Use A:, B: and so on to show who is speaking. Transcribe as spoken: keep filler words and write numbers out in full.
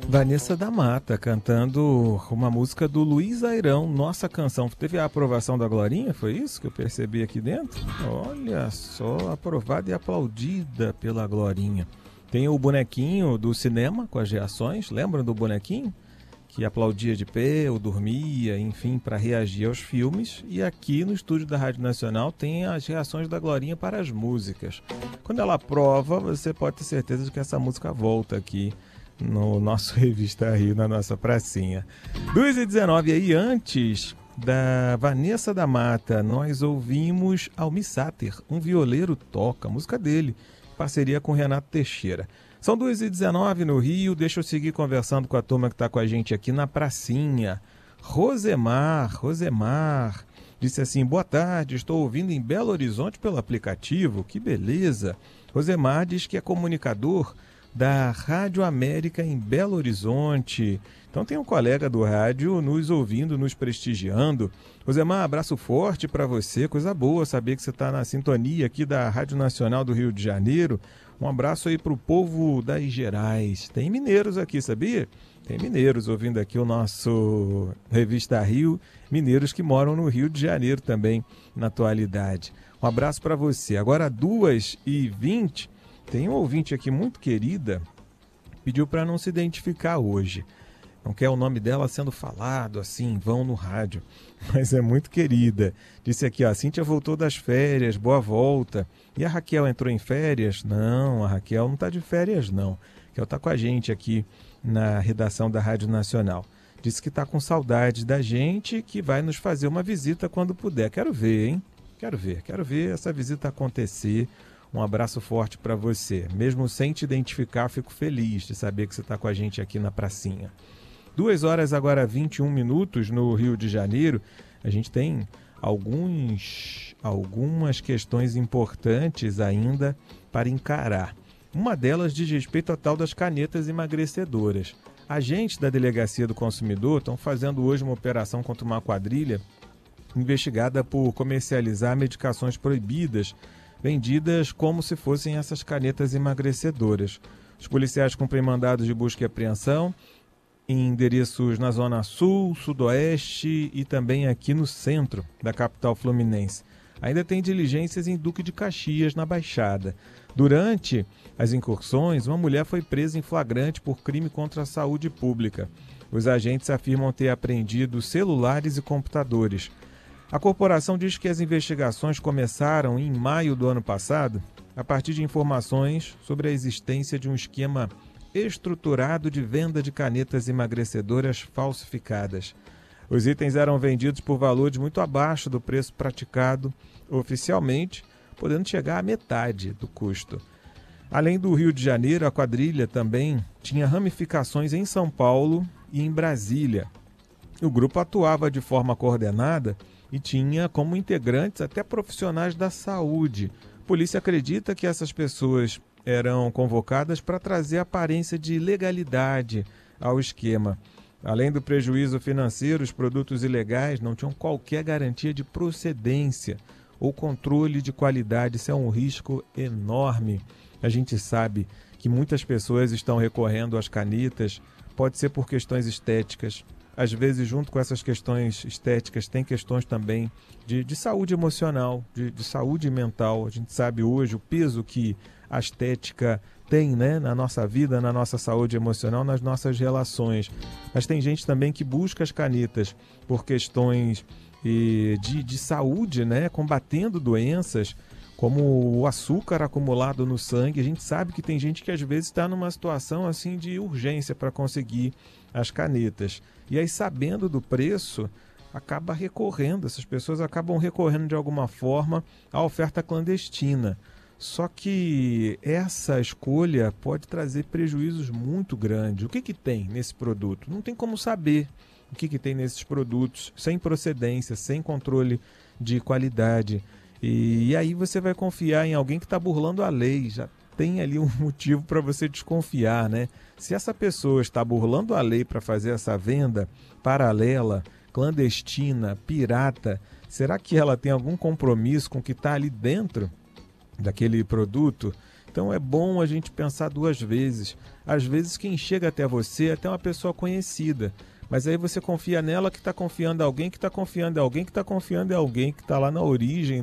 A: Vanessa da Mata cantando uma música do Luiz Airão, Nossa Canção. Teve a aprovação da Glorinha, foi isso que eu percebi aqui dentro? Olha só, aprovada e aplaudida pela Glorinha. Tem o bonequinho do cinema com as reações, lembram do bonequinho? Que aplaudia de pé ou dormia, enfim, para reagir aos filmes. E aqui no estúdio da Rádio Nacional tem as reações da Glorinha para as músicas. Quando ela aprova, você pode ter certeza de que essa música volta aqui no nosso Revista Rio, na nossa pracinha. duas e dezenove aí, antes da Vanessa da Mata, nós ouvimos Almir Sater, Um Violeiro Toca, a música dele, parceria com Renato Teixeira. São duas e dezenove no Rio, deixa eu seguir conversando com a turma que está com a gente aqui na pracinha. Rosemar, Rosemar, disse assim, boa tarde, estou ouvindo em Belo Horizonte pelo aplicativo, que beleza. Rosemar diz que é comunicador da Rádio América em Belo Horizonte. Então tem um colega do rádio nos ouvindo, nos prestigiando. Rosemar, abraço forte para você, coisa boa saber que você está na sintonia aqui da Rádio Nacional do Rio de Janeiro. Um abraço aí para o povo das Gerais. Tem mineiros aqui, sabia? Tem mineiros ouvindo aqui o nosso Revista Rio, mineiros que moram no Rio de Janeiro também na atualidade. Um abraço para você. Agora duas e vinte. Tem um ouvinte aqui muito querida, pediu para não se identificar hoje. Não quer o nome dela sendo falado assim, vão no rádio, mas é muito querida. Disse aqui, ó, a Cíntia voltou das férias, boa volta. E a Raquel entrou em férias? Não, a Raquel não está de férias não. A Raquel está com a gente aqui na redação da Rádio Nacional. Disse que está com saudade da gente, que vai nos fazer uma visita quando puder. Quero ver, hein? Quero ver, quero ver essa visita acontecer. Um abraço forte para você. Mesmo sem te identificar, fico feliz de saber que você está com a gente aqui na pracinha. Duas horas agora, vinte e um minutos no Rio de Janeiro. A gente tem alguns, algumas questões importantes ainda para encarar. Uma delas diz respeito à tal das canetas emagrecedoras. Agentes da Delegacia do Consumidor estão fazendo hoje uma operação contra uma quadrilha investigada por comercializar medicações proibidas vendidas como se fossem essas canetas emagrecedoras. Os policiais cumprem mandados de busca e apreensão em endereços na Zona Sul, Sudoeste e também aqui no centro da capital fluminense. Ainda tem diligências em Duque de Caxias, na Baixada. Durante as incursões, uma mulher foi presa em flagrante por crime contra a saúde pública. Os agentes afirmam ter apreendido celulares e computadores. A corporação diz que as investigações começaram em maio do ano passado, a partir de informações sobre a existência de um esquema estruturado de venda de canetas emagrecedoras falsificadas. Os itens eram vendidos por valores muito abaixo do preço praticado oficialmente, podendo chegar à metade do custo. Além do Rio de Janeiro, a quadrilha também tinha ramificações em São Paulo e em Brasília. O grupo atuava de forma coordenada e tinha como integrantes até profissionais da saúde. A polícia acredita que essas pessoas eram convocadas para trazer aparência de legalidade ao esquema. Além do prejuízo financeiro, os produtos ilegais não tinham qualquer garantia de procedência ou controle de qualidade. Isso é um risco enorme. A gente sabe que muitas pessoas estão recorrendo às canetas, pode ser por questões estéticas. Às vezes, junto com essas questões estéticas, tem questões também de, de saúde emocional, de, de saúde mental. A gente sabe hoje o peso que a estética tem, né, na nossa vida, na nossa saúde emocional, nas nossas relações. Mas tem gente também que busca as canetas por questões e, de, de saúde, né, combatendo doenças como o açúcar acumulado no sangue. A gente sabe que tem gente que às vezes está numa situação assim de urgência para conseguir as canetas. E aí, sabendo do preço, acaba recorrendo, essas pessoas acabam recorrendo de alguma forma à oferta clandestina. Só que essa escolha pode trazer prejuízos muito grandes. O que que tem nesse produto? Não tem como saber o que que tem nesses produtos, sem procedência, sem controle de qualidade. E, e aí você vai confiar em alguém que está burlando a lei. Já tem ali um motivo para você desconfiar, né? Se essa pessoa está burlando a lei para fazer essa venda paralela, clandestina, pirata, será que ela tem algum compromisso com o que está ali dentro daquele produto? Então é bom a gente pensar duas vezes. Às vezes quem chega até você é até uma pessoa conhecida, mas aí você confia nela que está confiando em alguém, que está confiando em alguém, que está confiando em alguém, que está lá na origem